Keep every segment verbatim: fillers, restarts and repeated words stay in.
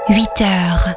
huit heures.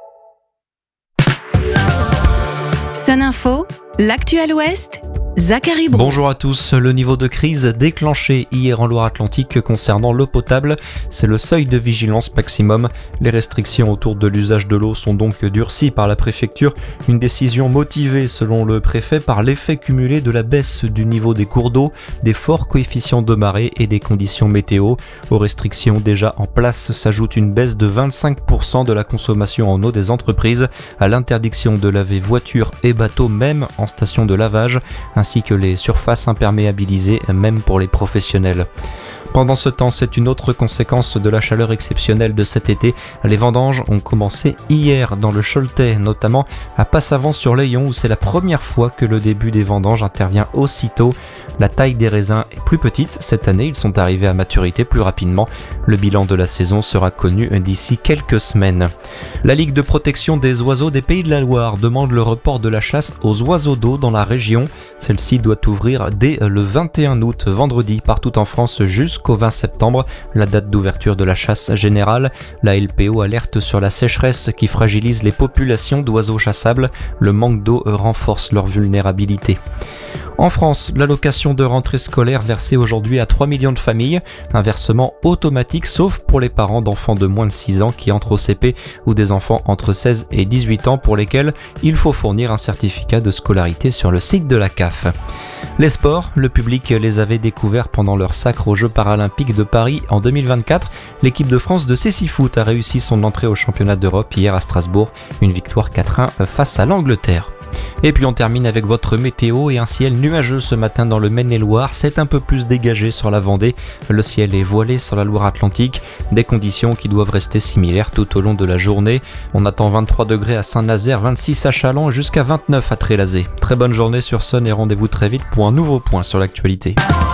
Sun Info, l'actu à l'Ouest, Zachary Brou. Bonjour à tous. Le niveau de crise déclenché hier en Loire-Atlantique concernant l'eau potable, c'est le seuil de vigilance maximum. Les restrictions autour de l'usage de l'eau sont donc durcies par la préfecture. Une décision motivée, selon le préfet, par l'effet cumulé de la baisse du niveau des cours d'eau, des forts coefficients de marée et des conditions météo. Aux restrictions déjà en place s'ajoute une baisse de vingt-cinq pour cent de la consommation en eau des entreprises, à l'interdiction de laver voitures et bateaux même en station de lavage, ainsi que les surfaces imperméabilisées, même pour les professionnels. Pendant ce temps, c'est une autre conséquence de la chaleur exceptionnelle de cet été. Les vendanges ont commencé hier dans le Choletais, notamment à Passavant-sur-Layon, où c'est la première fois que le début des vendanges intervient aussitôt. La taille des raisins est plus petite cette année, ils sont arrivés à maturité plus rapidement. Le bilan de la saison sera connu d'ici quelques semaines. La Ligue de protection des oiseaux des Pays de la Loire demande le report de la chasse aux oiseaux d'eau dans la région. Celle-ci doit ouvrir dès le vingt et un août, vendredi, partout en France jusqu'au vingt septembre, la date d'ouverture de la chasse générale. La L P O alerte sur la sécheresse qui fragilise les populations d'oiseaux chassables. Le manque d'eau renforce leur vulnérabilité. En France, l'allocation de rentrée scolaire versée aujourd'hui à trois millions de familles, un versement automatique sauf pour les parents d'enfants de moins de six ans qui entrent au C P ou des enfants entre seize et dix-huit ans pour lesquels il faut fournir un certificat de scolarité sur le site de la C A F. Les sports, le public les avait découverts pendant leur sacre aux Jeux paralympiques de Paris en deux mille vingt-quatre. L'équipe de France de cécifoot a réussi son entrée au championnat d'Europe hier à Strasbourg, une victoire quatre un face à l'Angleterre. Et puis on termine avec votre météo et un ciel nuageux ce matin dans le Maine-et-Loire. C'est un peu plus dégagé sur la Vendée. Le ciel est voilé sur la Loire-Atlantique. Des conditions qui doivent rester similaires tout au long de la journée. On attend vingt-trois degrés à Saint-Nazaire, vingt-six à Châlons jusqu'à vingt-neuf à Trélazé. Très bonne journée sur Sun et rendez-vous très vite pour un nouveau point sur l'actualité.